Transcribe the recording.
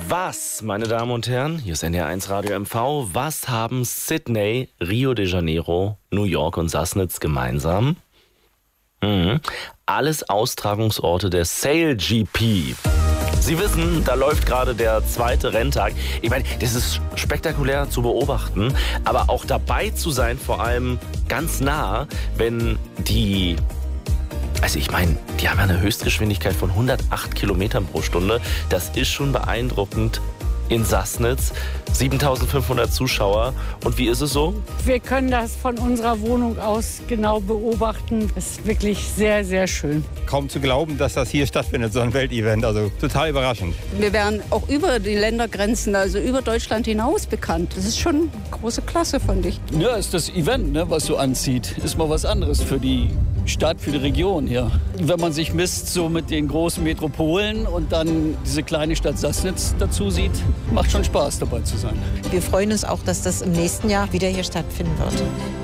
Was, meine Damen und Herren, hier ist NDR1 Radio MV, was haben Sydney, Rio de Janeiro, New York und Sassnitz gemeinsam? Alles Austragungsorte der Sail GP. Sie wissen, da läuft gerade der zweite Renntag. Ich meine, das ist spektakulär zu beobachten, aber auch dabei zu sein, vor allem ganz nah, wenn die... Also ich meine, die haben ja eine Höchstgeschwindigkeit von 108 Kilometern pro Stunde. Das ist schon beeindruckend in Sassnitz. 7.500 Zuschauer. Und wie ist es so? Wir können das von unserer Wohnung aus genau beobachten. Es ist wirklich sehr, sehr schön. Kaum zu glauben, dass das hier stattfindet, so ein Weltevent. Also total überraschend. Wir werden auch über die Ländergrenzen, also über Deutschland hinaus bekannt. Das ist schon große Klasse, fand ich. Ja, ist das Event, ne, was so anzieht. Ist mal was anderes für die Stadt, für die Region hier. Wenn man sich misst so mit den großen Metropolen und dann diese kleine Stadt Sassnitz dazu sieht, macht schon Spaß dabei zu sein. Wir freuen uns auch, dass das im nächsten Jahr wieder hier stattfinden wird.